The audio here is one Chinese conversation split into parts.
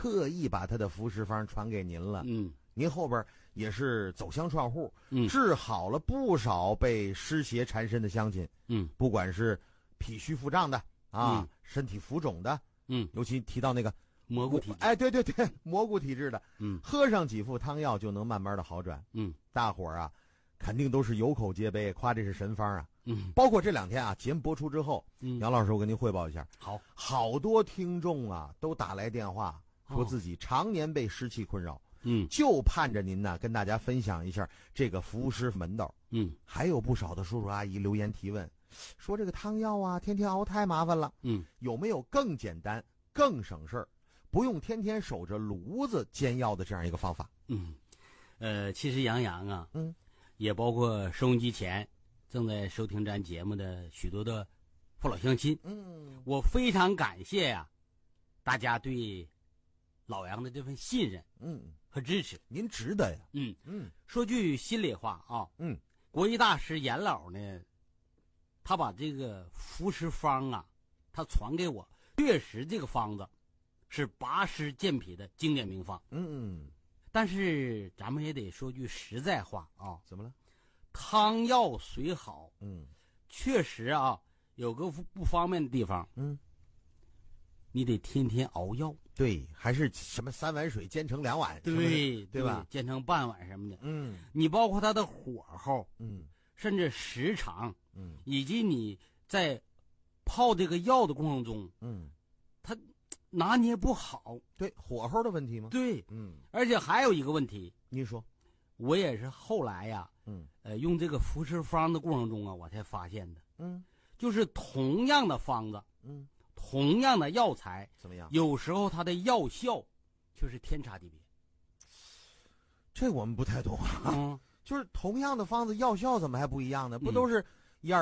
特意把他的服食方传给您了。您后边也是走乡串户，治好了不少被湿邪缠身的乡亲。不管是脾虚腹胀的啊，身体浮肿的，尤其提到那个蘑菇体质， 哎，对，蘑菇体质的，喝上几副汤药就能慢慢的好转。大伙儿啊，肯定都是有口皆碑，夸这是神方啊。包括这2天啊，节目播出之后，杨老师，我跟您汇报一下，好多听众啊都打来电话，说自己常年被湿气困扰。就盼着您呢跟大家分享一下这个服湿门道。还有不少的叔叔阿姨留言提问，说这个汤药啊，天天熬太麻烦了。有没有更简单、更省事儿，不用天天守着炉子煎药的这样一个方法？ 其实杨洋啊，也包括收音机前正在收听咱节目的许多的父老乡亲，我非常感谢呀，大家对老杨的这份信任，和支持。 您值得呀。 说句心里话啊，国医大师严老呢，他把这个服食方啊，他传给我，确实这个方子是拔湿健脾的经典名方。但是咱们也得说句实在话啊， 怎么了？ 汤药虽好，确实啊有个不方便的地方，你得天天熬药。 对，还是什么3碗水煎成2碗，对吧？ 煎成半碗什么的。你包括它的火候，甚至时长，以及你在泡这个药的过程中，它拿捏不好。 对，火候的问题吗？ 对，而且还有一个问题， 您说， 我也是后来呀，用这个服食方的过程中啊，我才发现的。就是同样的方子，同样的药材， 怎么样？有时候它的药效却是天差地别。 这我们不太懂啊。就是同样的方子，药效怎么还不一样呢？不都是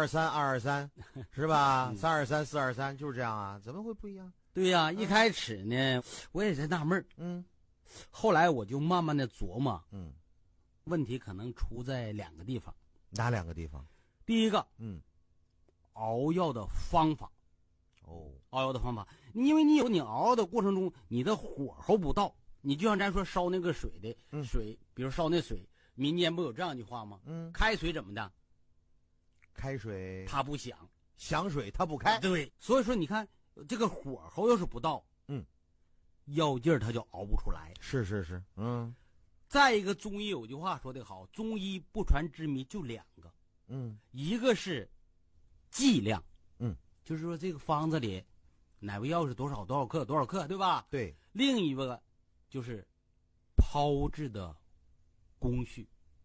123、223是吧？323、423就是这样啊？怎么会不一样？ 对呀，一开始呢，我也在纳闷后来我就慢慢的琢磨，问题可能出在2个地方。 哪2个地方？ 第一个，熬药的方法。熬药的方法，因为你熬的过程中，你的火候不到，你就像咱说烧那个水的水，比如烧那水，民间不有这样一句话吗？开水怎么的？ 开水它不响， 响水它不开。 对，所以说你看这个火候要是不到，药劲儿它就熬不出来。 是， 再一个，中医有句话说得好，中医不传之谜就2个，一个是剂量，就是说这个方子里哪味药是多少克，对吧？ 对。 另一个就是炮制的工序。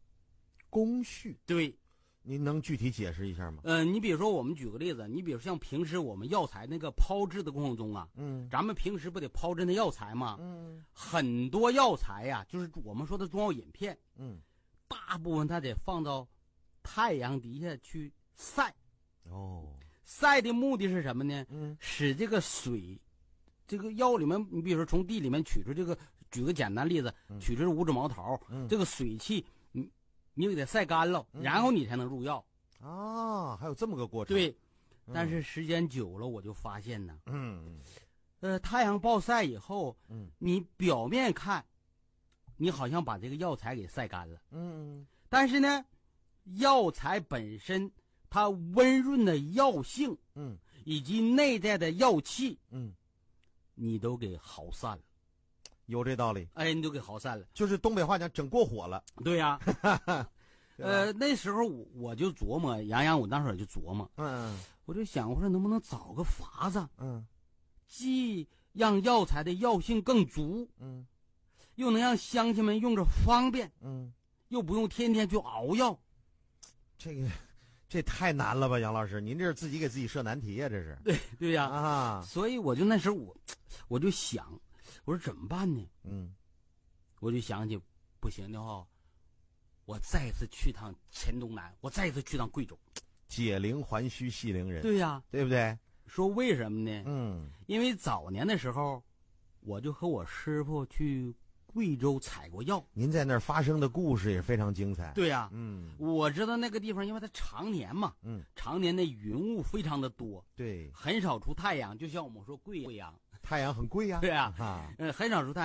对。 您能具体解释一下吗？ 你比如说我们举个例子，你比如像平时我们药材那个炮制的过程中啊，咱们平时不得炮制那药材吗？很多药材呀，就是我们说的中药饮片，大部分它得放到太阳底下去晒。晒的目的是什么呢？使这个水，这个药里面，你比如说从地里面取出这个，举个简单例子，取出五指毛桃，这个水汽，你给它晒干了，然后你才能入药。 还有这么个过程。 对，但是时间久了，我就发现呢，太阳暴晒以后，你表面看，你好像把这个药材给晒干了，但是呢，药材本身。它温润的药性，以及内在的药气，你都给耗散了。 有这道理。 哎，你都给耗散了， 就是东北话讲整过火了。 对呀。那时候我就琢磨，杨我当时也就琢磨，我就想，我说能不能找个法子，既让药材的药性更足，又能让乡亲们用着方便，又不用天天去熬药。 这太难了吧，杨老师，您这是自己给自己设难题呀，这是。 对呀，所以我就那时候我就想，我说怎么办呢？我就想起，不行的话，我再次去趟黔东南，我再次去趟贵州， 解铃还须系铃人。 对呀， 对不对？ 说为什么呢？因为早年的时候，我就和我师傅去贵州采过药。 您在那儿发生的故事也非常精彩。 对呀，我知道那个地方，因为它常年嘛，常年的云雾非常的多， 对， 很少出太阳，就像我们说贵阳， 太阳很贵呀。 对呀，很少出太阳。